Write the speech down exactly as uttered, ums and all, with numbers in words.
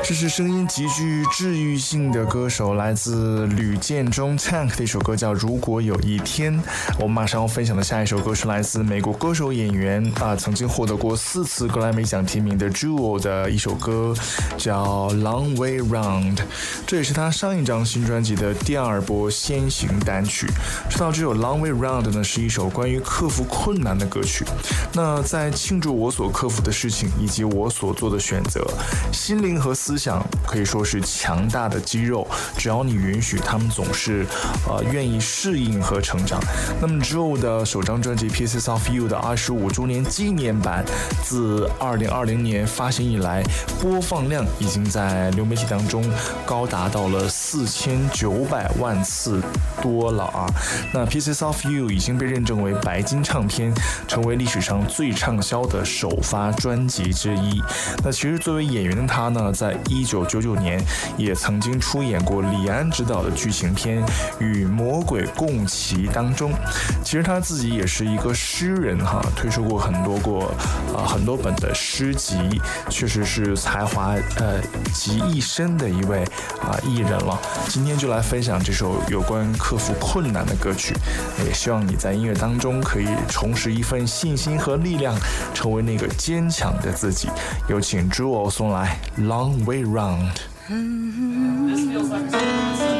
这是声音极具治愈性的歌手，来自吕建中 Tank 的一首歌叫《如果有一天》。我们马上要分享的下一首歌是来自美国歌手演员啊，曾经获得过四次格莱美奖提名的 Jewel 的一首歌，叫 Long Way Round。这也是他上一张新专辑的第二波先行单曲。说到这首 Long Way Round 呢，是一首关于克服困难的歌曲。那在庆祝我所克服的事情以及我所做的选择，心灵和思想可以说是强大的肌肉，只要你允许，他们总是呃愿意适应和成长。那么之后的首张专辑 Pieces of You 的二十五周年纪念版，自二零二零年发行以来，播放量已经在流媒体当中高达到了四千九百万次多了啊！那 Pieces of You 已经被认证为白金唱片，成为历史上最畅销的首发专辑之一。那其实作为演员的他呢，在一九九九年也曾经出演过李安执导的剧情片《与魔鬼共骑》当中。其实他自己也是一个诗人哈，推出过很多过呃很多本的诗集，确实是才华呃集一身的一位啊、呃、艺人了。今天就来分享这首有关克服困难的歌曲，也希望你在音乐当中可以重拾一份信心和力量，成为那个坚强的自己。有请 Jewel 送来 Long Way Round。 This feels like a